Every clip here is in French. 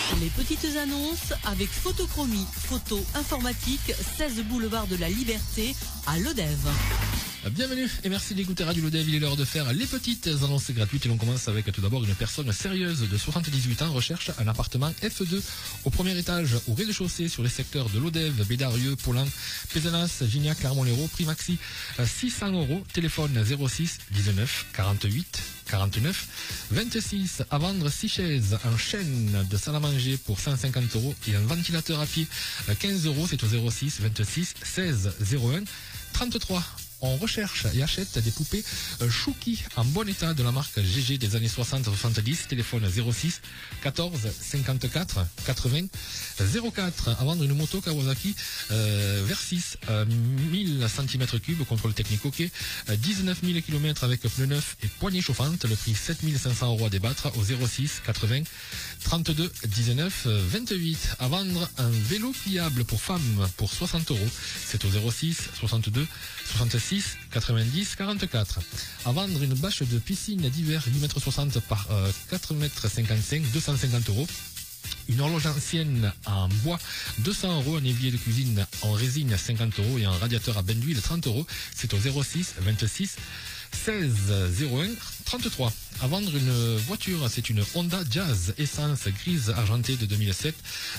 Les petites annonces avec Photochromie, photo informatique, 16 boulevard de la Liberté à Lodève. Bienvenue et merci d'écouter Radio Lodève. Il est l'heure de faire les petites annonces gratuites et l'on commence avec tout d'abord une personne sérieuse de 78 ans recherche un appartement F2 au premier étage au rez-de-chaussée sur les secteurs de Lodève, Bédarieux, Paulin, Pézenas, Gignac, Clermont-Lérault, prix maxi 600 €, téléphone 06 19 48 49 26 à vendre 6 chaises en chaîne de salle à manger pour 150 € et un ventilateur à pied 15 €, c'est au 06 26 16 01 33. On recherche et achète des poupées Chouki en bon état de la marque GG des années 60-70, téléphone 06 14 54 80 04. À vendre une moto Kawasaki Versys 1000 cm3, contrôle technique OK, 19 000 km avec pneus neufs et poignée chauffante, le prix 7 500 € à débattre au 06 80 32 19 28. À vendre un vélo pliable pour femmes pour 60 €, c'est au 06 62 66 90 44. À vendre une bâche de piscine d'hiver 8,60 m par 4,55 m, 250 €. Une horloge ancienne en bois, 200 €, un évier de cuisine en résine, 50 € et un radiateur à bain d'huile, 30 €. C'est au 06 26 16 01 33. À vendre une voiture, c'est une Honda Jazz essence grise argentée de 2007,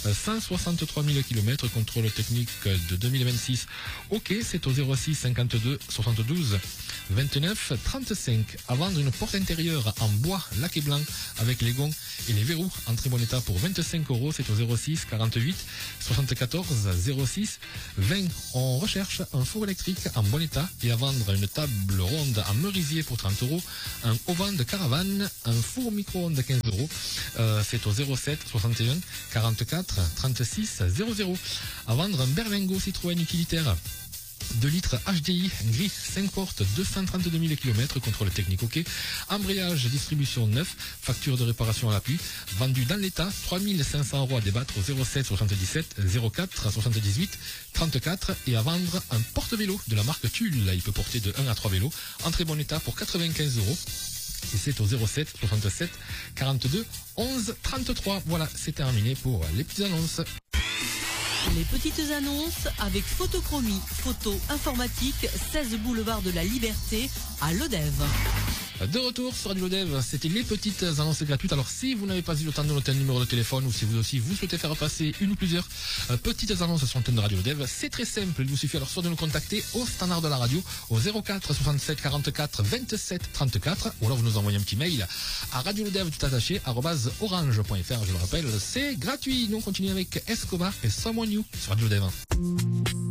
163 000 km, contrôle technique de 2026. OK, c'est au 06 52 72 29 35. À vendre une porte intérieure en bois laqué blanc avec les gonds et les verrous en très bon état pour 25 €, c'est au 06 48 74 06 20. On recherche un four électrique en bon état et à vendre une table ronde en merisier pour 30 €, un auvent de caravane, un four micro-ondes 15 €, c'est au 07 61 44 36 00. À vendre un Berlingo Citroën utilitaire 2 litres HDI, gris, 5 portes, 232 000 km, contrôle technique OK, embrayage, distribution neuf, facture de réparation à l'appui, vendu dans l'état, 3 500 € à débattre au 07 77 04 78 34 et à vendre un porte-vélo de la marque Tulle. Il peut porter de 1 à 3 vélos, en très bon état pour 95 €. Et c'est au 07 67 42 11 33. Voilà, c'est terminé pour les petites annonces. Les petites annonces avec Photochromie, photo informatique, 16 boulevard de la Liberté à Lodève. De retour sur Radio Lodève, c'était les petites annonces gratuites. Alors si vous n'avez pas eu le temps de noter un numéro de téléphone ou si vous aussi vous souhaitez faire passer une ou plusieurs petites annonces sur l'antenne de Radio Lodève, c'est très simple. Il vous suffit alors soit de nous contacter au standard de la radio au 04 67 44 27 34 ou alors vous nous envoyez un petit mail à radiolodève tout attaché @orange.fr. Je le rappelle, c'est gratuit. Nous on continue avec Escobar et Someone New sur Radio Lodève.